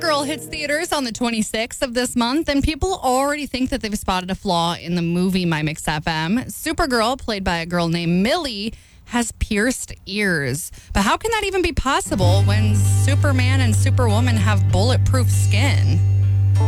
Supergirl hits theaters on the 26th of this month, and people already think that they've spotted a flaw in the movie My Mix FM. Supergirl, played by a girl named Millie, has pierced ears. But how can that even be possible when Superman and Superwoman have bulletproof skin?